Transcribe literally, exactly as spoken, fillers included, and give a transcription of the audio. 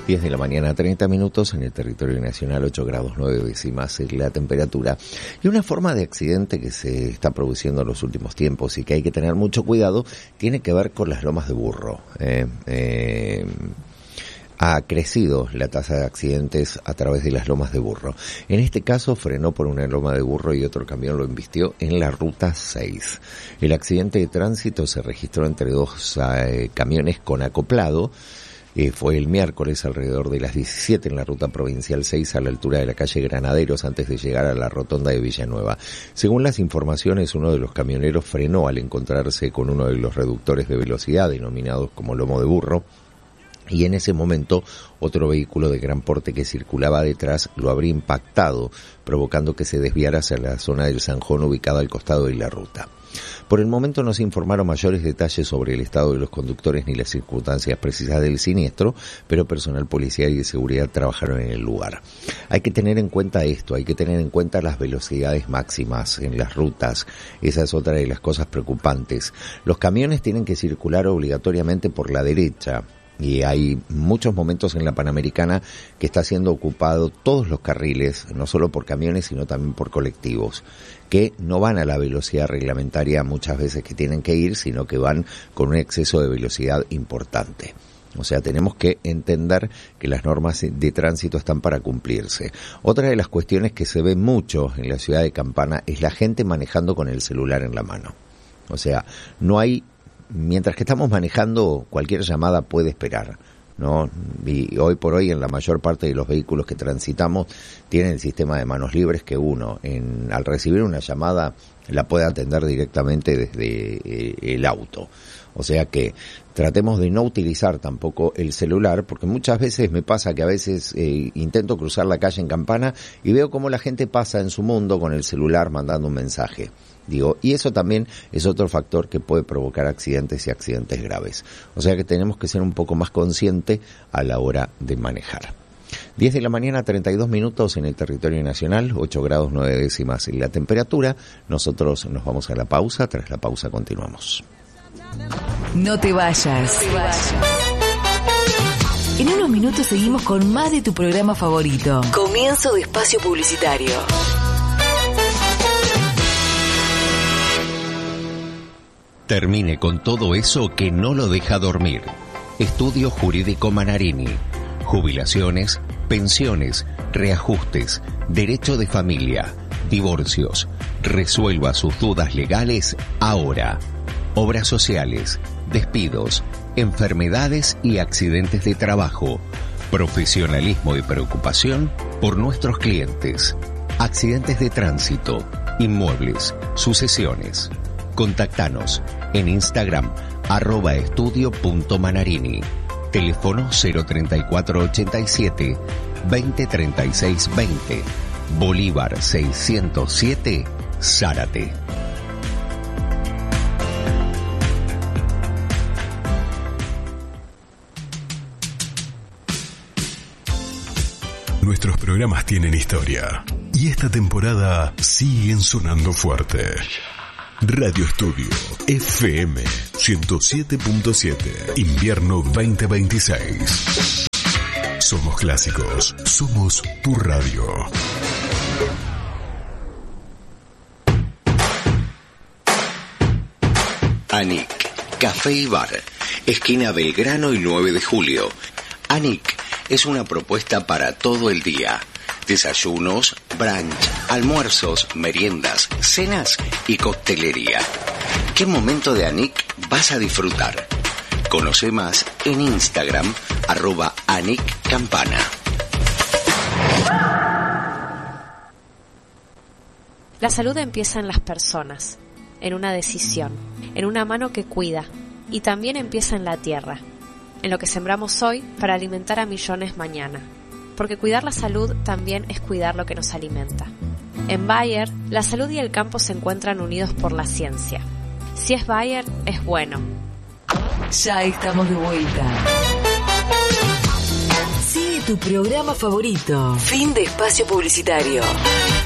diez de la mañana, treinta minutos en el territorio nacional, ocho grados nueve décimas es la temperatura. Y una forma de accidente que se está produciendo en los últimos tiempos y que hay que tener mucho cuidado tiene que ver con las lomas de burro. Eh, eh, ha crecido la tasa de accidentes a través de las lomas de burro. En este caso frenó por una loma de burro y otro camión lo embistió en la ruta seis. El accidente de tránsito se registró entre dos eh, camiones con acoplado. Eh, fue el miércoles alrededor de las diecisiete en la ruta provincial seis a la altura de la calle Granaderos antes de llegar a la rotonda de Villanueva. Según las informaciones, uno de los camioneros frenó al encontrarse con uno de los reductores de velocidad denominados como lomo de burro. Y en ese momento otro vehículo de gran porte que circulaba detrás lo habría impactado, provocando que se desviara hacia la zona del Zanjón ubicada al costado de la ruta. Por el momento no se informaron mayores detalles sobre el estado de los conductores ni las circunstancias precisas del siniestro, pero personal policial y de seguridad trabajaron en el lugar. Hay que tener en cuenta esto, hay que tener en cuenta las velocidades máximas en las rutas. Esa es otra de las cosas preocupantes. Los camiones tienen que circular obligatoriamente por la derecha. Y hay muchos momentos en la Panamericana que está siendo ocupado todos los carriles, no solo por camiones, sino también por colectivos, que no van a la velocidad reglamentaria muchas veces que tienen que ir, sino que van con un exceso de velocidad importante. O sea, tenemos que entender que las normas de tránsito están para cumplirse. Otra de las cuestiones que se ve mucho en la ciudad de Campana es la gente manejando con el celular en la mano. O sea, no hay... Mientras que estamos manejando, cualquier llamada puede esperar, ¿no? Y hoy por hoy en la mayor parte de los vehículos que transitamos tienen el sistema de manos libres que uno, en, al recibir una llamada, la puede atender directamente desde eh, el auto. O sea que tratemos de no utilizar tampoco el celular, porque muchas veces me pasa que a veces eh, intento cruzar la calle en Campana y veo cómo la gente pasa en su mundo con el celular mandando un mensaje. Digo, y eso también es otro factor que puede provocar accidentes y accidentes graves. O sea que tenemos que ser un poco más conscientes a la hora de manejar. diez de la mañana, treinta y dos minutos en el territorio nacional, ocho grados nueve décimas en la temperatura. Nosotros nos vamos a la pausa, tras la pausa continuamos. No te vayas. No te vayas. En unos minutos seguimos con más de tu programa favorito. Comienzo de espacio publicitario. Termine con todo eso que no lo deja dormir. Estudio Jurídico Manarini. Jubilaciones, pensiones, reajustes, derecho de familia, divorcios. Resuelva sus dudas legales ahora. Obras sociales, despidos, enfermedades y accidentes de trabajo. Profesionalismo y preocupación por nuestros clientes. Accidentes de tránsito, inmuebles, sucesiones. Contactanos en Instagram, arroba estudio punto manarini. Teléfono cero treinta y cuatro ochenta y siete, veinte treinta y seis veinte. Bolívar seiscientos siete, Zárate. Nuestros programas tienen historia y esta temporada siguen sonando fuerte. Radio Estudio F M ciento siete punto siete, invierno veinte veintiséis. Somos clásicos, somos tu radio. Anik, Café y Bar, esquina Belgrano y nueve de julio. Anik es una propuesta para todo el día. Desayunos, brunch, almuerzos, meriendas, cenas y coctelería. ¿Qué momento de Anik vas a disfrutar? Conoce más en Instagram, arroba Anik Campana. La salud empieza en las personas, en una decisión, en una mano que cuida, y también empieza en la tierra, en lo que sembramos hoy para alimentar a millones mañana. Porque cuidar la salud también es cuidar lo que nos alimenta. En Bayer, la salud y el campo se encuentran unidos por la ciencia. Si es Bayer, es bueno. Ya estamos de vuelta. Sigue tu programa favorito. Fin de espacio publicitario.